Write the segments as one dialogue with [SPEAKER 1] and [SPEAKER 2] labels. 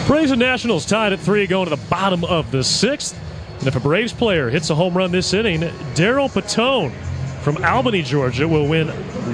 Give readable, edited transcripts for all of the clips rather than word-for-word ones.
[SPEAKER 1] Braves and Nationals tied at 3 going to the bottom of the 6th. And if a Braves player hits a home run this inning, Darryl Patone from Albany, Georgia, will win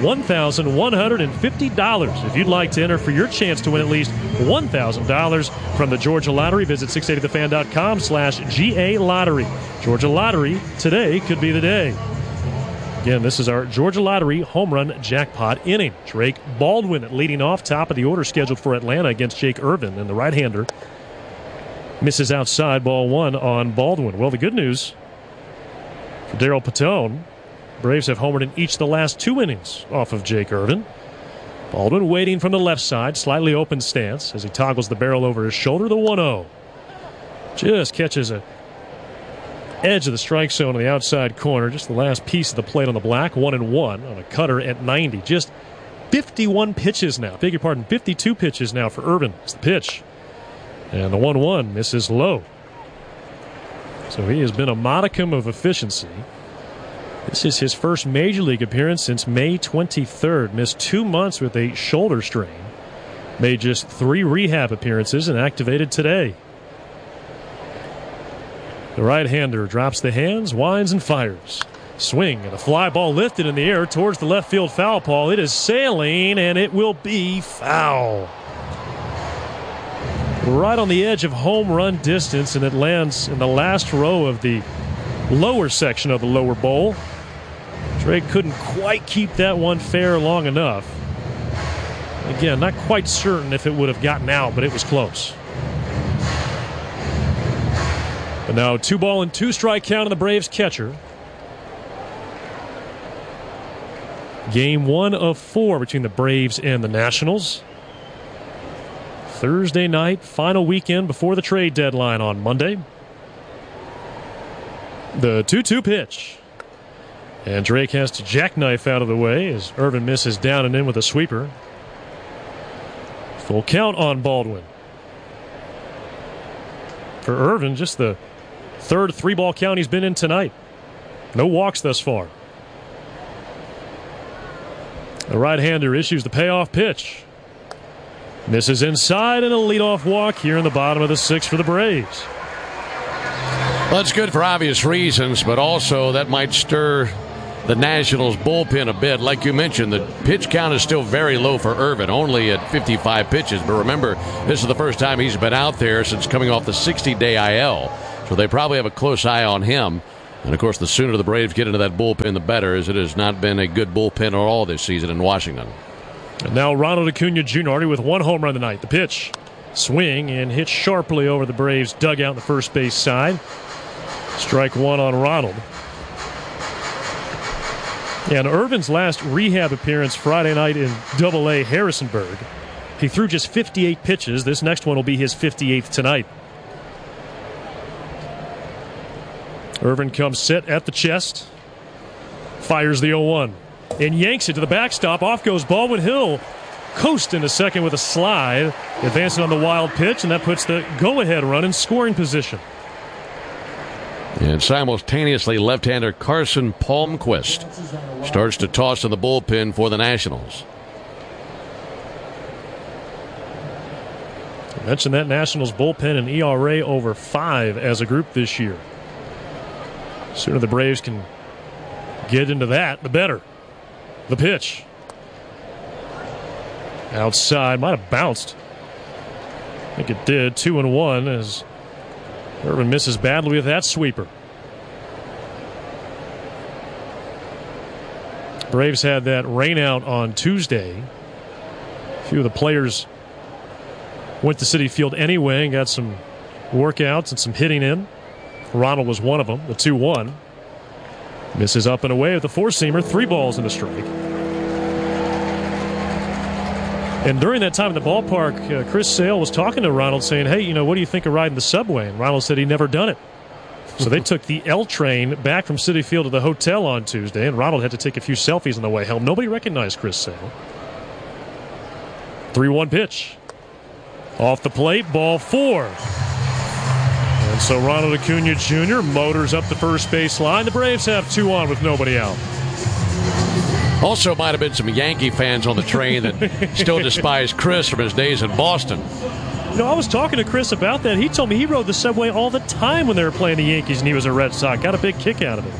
[SPEAKER 1] $1,150. If you'd like to enter for your chance to win at least $1,000 from the Georgia Lottery, visit 680thefan.com/GA Lottery. Georgia Lottery, today could be the day. Again, this is our Georgia Lottery home run jackpot inning. Drake Baldwin leading off, top of the order, scheduled for Atlanta against Jake Irvin, and the right-hander misses outside, ball 1 on Baldwin. Well, the good news for Darryl Patone, Braves have homered in each of the last 2 innings off of Jake Irvin. Baldwin waiting from the left side, slightly open stance as he toggles the barrel over his shoulder. The 1-0 just catches a edge of the strike zone on the outside corner, just the last piece of the plate on the black. 1-1 on a cutter at 90. Just 51 pitches now. Beg your pardon, 52 pitches now for Irvin. It's the pitch. And the 1-1 misses low. So he has been a modicum of efficiency. This is his first major league appearance since May 23rd. Missed 2 months with a shoulder strain. Made just 3 rehab appearances and activated today. The right-hander drops the hands, winds, and fires. Swing, and a fly ball lifted in the air towards the left field foul pole. It is sailing, and it will be foul. Right on the edge of home run distance, and it lands in the last row of the lower section of the lower bowl. Drake couldn't quite keep that one fair long enough. Again, not quite certain if it would have gotten out, but it was close. But now 2-ball and 2-strike count on the Braves catcher. Game 1 of 4 between the Braves and the Nationals. Thursday night, final weekend before the trade deadline on Monday. The 2-2 pitch. And Drake has to jackknife out of the way as Irvin misses down and in with a sweeper. Full count on Baldwin. For Irvin, just the third 3-ball count he's been in tonight. No walks thus far. The right-hander issues the payoff pitch. Misses inside, and a leadoff walk here in the bottom of the 6th for the Braves.
[SPEAKER 2] Well, it's good for obvious reasons, but also that might stir the Nationals' bullpen a bit. Like you mentioned, the pitch count is still very low for Irvin, only at 55 pitches. But remember, this is the first time he's been out there since coming off the 60-day IL. So they probably have a close eye on him. And, of course, the sooner the Braves get into that bullpen, the better, as it has not been a good bullpen at all this season in Washington.
[SPEAKER 1] And now Ronald Acuna Jr. already with 1 home run tonight. The pitch, swing, and hit sharply over the Braves' dugout on the first base side. Strike 1 on Ronald. And Irvin's last rehab appearance Friday night in Double-A Harrisonburg, he threw just 58 pitches. This next one will be his 58th tonight. Irvin comes set at the chest, fires the 0-1, and yanks it to the backstop. Off goes Baldwin. Hill coast into second with a slide, advancing on the wild pitch, and that puts the go-ahead run in scoring position.
[SPEAKER 2] And simultaneously, left-hander Carson Palmquist starts to toss in the bullpen for the Nationals.
[SPEAKER 1] I mentioned that Nationals bullpen and ERA over 5 as a group this year. The sooner the Braves can get into that, the better. The pitch. Outside, might have bounced. I think it did. 2-1 as Irvin misses badly with that sweeper. Braves had that rain out on Tuesday. A few of the players went to Citi Field anyway and got some workouts and some hitting in. Ronald was one of them, the 2-1. Misses up and away with the 4-seamer, 3 balls and a strike. And during that time in the ballpark, Chris Sale was talking to Ronald saying, hey, what do you think of riding the subway? And Ronald said he'd never done it. So they took the L train back from Citi Field to the hotel on Tuesday, and Ronald had to take a few selfies on the way home. Nobody recognized Chris Sale. 3-1 pitch. Off the plate, ball 4. And so Ronald Acuna Jr. motors up the first base line. The Braves have 2 on with nobody out.
[SPEAKER 2] Also might have been some Yankee fans on the train that still despise Chris from his days in Boston.
[SPEAKER 1] I was talking to Chris about that. He told me he rode the subway all the time when they were playing the Yankees and he was a Red Sox. Got a big kick out of it.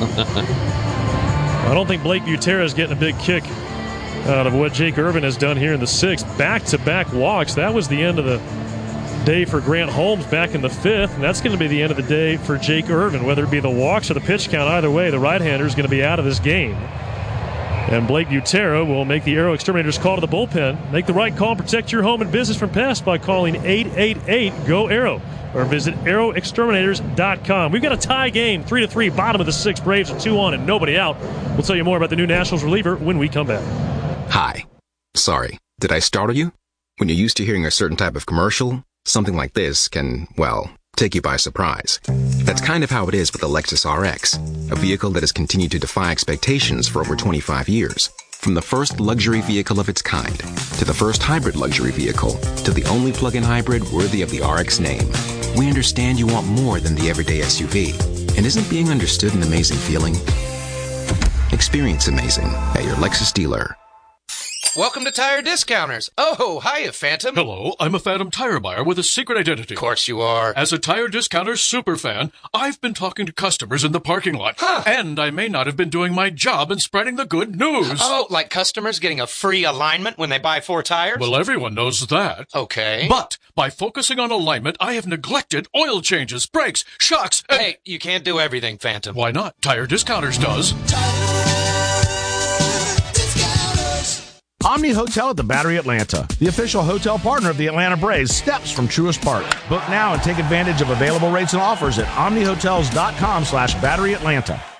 [SPEAKER 1] I don't think Blake Butera is getting a big kick out of what Jake Irvin has done here in the 6th. Back-to-back walks. That was the end of the day for Grant Holmes back in the 5th, and that's going to be the end of the day for Jake Irvin. Whether it be the walks or the pitch count, either way, the right-hander is going to be out of this game. And Blake Butera will make the Aero Exterminators call to the bullpen. Make the right call and protect your home and business from pests by calling 888-GO-AERO or visit aeroexterminators.com. We've got a tie game, 3-3, bottom of the 6th. Braves are 2 on and nobody out. We'll tell you more about the new Nationals reliever when we come back.
[SPEAKER 3] Hi. Sorry, did I startle you? When you're used to hearing a certain type of commercial, something like this can, well, take you by surprise. That's kind of how it is with the Lexus RX, a vehicle that has continued to defy expectations for over 25 years. From the first luxury vehicle of its kind, to the first hybrid luxury vehicle, to the only plug-in hybrid worthy of the RX name. We understand you want more than the everyday SUV. And isn't being understood an amazing feeling? Experience amazing at your Lexus dealer.
[SPEAKER 4] Welcome to Tire Discounters. Oh, hiya, Phantom.
[SPEAKER 5] Hello, I'm a Phantom tire buyer with a secret identity.
[SPEAKER 4] Of course you are.
[SPEAKER 5] As a Tire Discounters superfan, I've been talking to customers in the parking lot.
[SPEAKER 4] Huh.
[SPEAKER 5] And I may not have been doing my job in spreading the good news.
[SPEAKER 4] Oh, like customers getting a free alignment when they buy 4 tires?
[SPEAKER 5] Well, everyone knows that.
[SPEAKER 4] Okay.
[SPEAKER 5] But by focusing on alignment, I have neglected oil changes, brakes, shocks, and...
[SPEAKER 4] Hey, you can't do everything, Phantom.
[SPEAKER 5] Why not? Tire Discounters does.
[SPEAKER 6] Omni Hotel at the Battery Atlanta, the official hotel partner of the Atlanta Braves, steps from Truist Park. Book now and take advantage of available rates and offers at omnihotels.com/BatteryAtlanta.